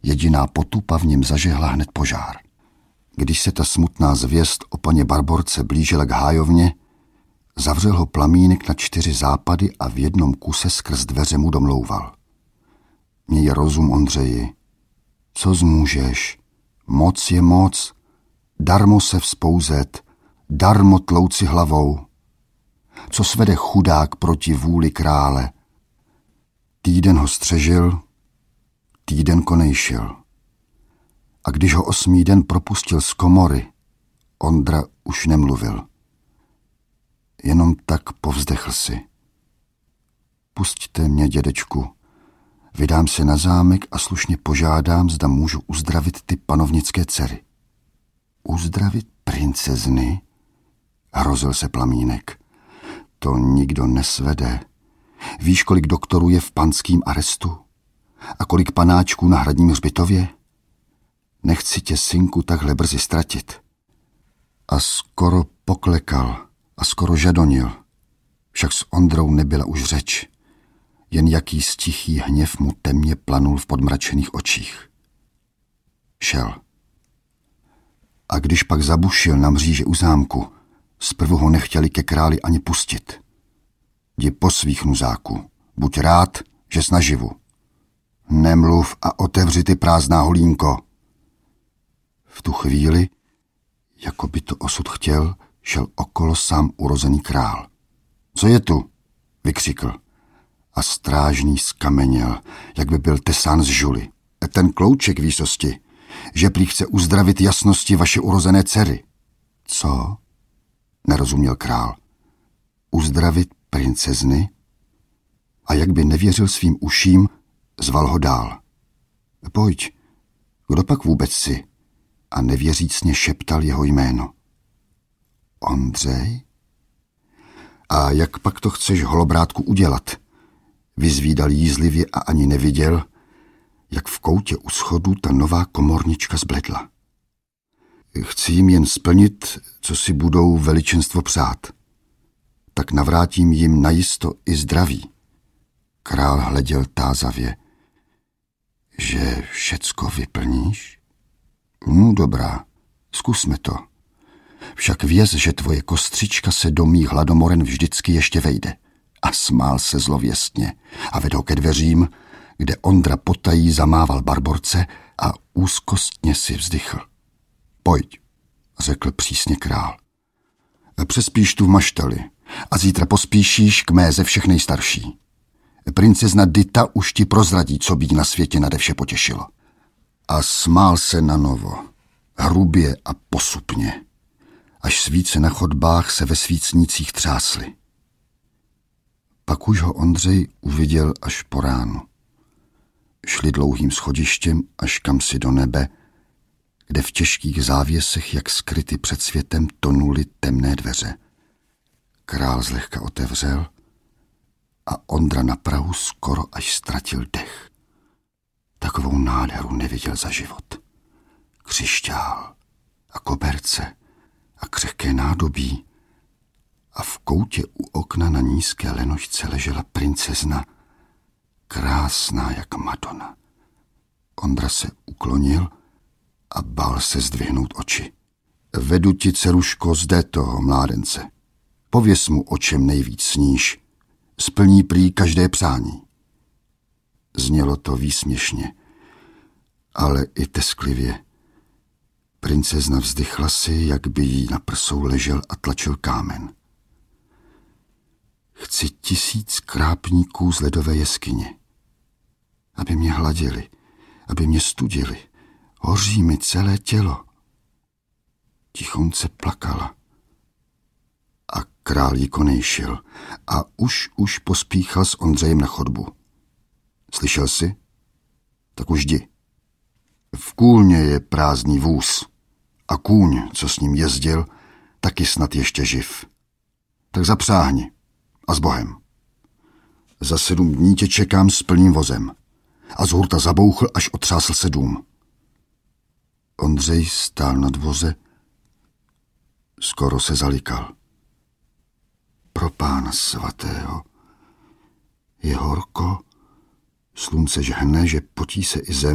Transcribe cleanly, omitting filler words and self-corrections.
Jediná potupa v něm zažehla hned požár. Když se ta smutná zvěst o paně Barborce blížila k hájovně, zavřel ho plamínek na 4 západy a v jednom kuse skrz dveře mu domlouval. Měj rozum, Ondřeji. Co zmůžeš? Moc je moc. Darmo se vzpouzet, darmo tlouci hlavou. Co svede chudák proti vůli krále? Týden ho střežil, týden konejšil. A když ho 8. den propustil z komory, Ondra už nemluvil. Jenom tak povzdechl si. Pusťte mě, dědečku. Vydám se na zámek a slušně požádám, zda můžu uzdravit ty panovnické dcery. Uzdravit princezny? Hrozil se plamínek. To nikdo nesvede. Víš, kolik doktorů je v panským arestu? A kolik panáčků na hradním hřbitově? Nechci tě, synku, takhle brzy ztratit. A skoro poklekal a skoro žadonil. Však s Ondrou nebyla už řeč. Jen jaký stichý hněv mu temně planul v podmračených očích. Šel. A když pak zabušil na mříže u zámku, zprvu ho nechtěli ke králi ani pustit. Jdi po svých, nuzáku. Buď rád, že jsi naživu. Nemluv a otevři ty, prázdná holínko. V tu chvíli, jako by to osud chtěl, šel okolo sám urozený král. Co je tu? Vykřikl. A strážný skameněl, jak by byl tesán z žuly. Ten klouček, výsosti, že prý chce uzdravit jasnosti vaše urozené dcery. Co? Nerozuměl král. Uzdravit princezny? A jak by nevěřil svým uším, zval ho dál. Pojď, kdo pak vůbec jsi? A nevěřícně šeptal jeho jméno. Ondřej? A jak pak to chceš, holobrátku, udělat? Vyzvídal jízlivě a ani neviděl, jak v koutě u schodu ta nová komornička zbledla. Chci jim jen splnit, co si budou veličenstvo přát. Tak navrátím jim najisto i zdraví. Král hleděl tázavě. Že všecko vyplníš? No dobrá, zkusme to. Však věz, že tvoje kostřička se do mých hladomoren vždycky ještě vejde. A smál se zlověstně a vedl ke dveřím, kde Ondra potají zamával Barborce a úzkostně si vzdychl. Pojď, řekl přísně král. Přespíš tu v maštali a zítra pospíšíš k mé ze všech nejstarší. Princezna Dita už ti prozradí, co by jí na světě nade vše potěšilo. A smál se na novo, hrubě a posupně, až svíce na chodbách se ve svícnících třásly. Pak už ho Ondřej uviděl až po ránu. Šli dlouhým schodištěm až kamsi do nebe, kde v těžkých závěsech, jak skryty před světem, tonuly temné dveře. Král zlehka otevřel a Ondra na prahu skoro až ztratil dech. Takovou nádheru neviděl za život. Křišťál a koberce a křehké nádobí a v koutě u okna na nízké lenošce ležela princezna, krásná jak Madonna. Ondra se uklonil a bál se zdvihnout oči. Vedu ti, dceruško, zde toho mládence. Pověz mu, o čem nejvíc sníš. Splní prý každé přání. Znělo to výsměšně, ale i tesklivě. Princezna vzdychla si, jak by jí na prsou ležel a tlačil kámen. Chci 1000 krápníků z ledové jeskyně, aby mě hladili, aby mě studili. Hoří mi celé tělo. Tichonce plakala. A král jí konejšil a už pospíchal s Ondřejem na chodbu. Slyšel jsi? Tak už jdi. V kůlně je prázdný vůz a kůň, co s ním jezdil, taky snad ještě živ. Tak zapřáhni a s Bohem. Za 7 dní tě čekám s plným vozem. A z hurta zabouchl, až otřásl se dům. Ondřej stál na dvoře, skoro se zalikal. Pro Pána svatého. Je horko, slunce žhne, že potí se i zem.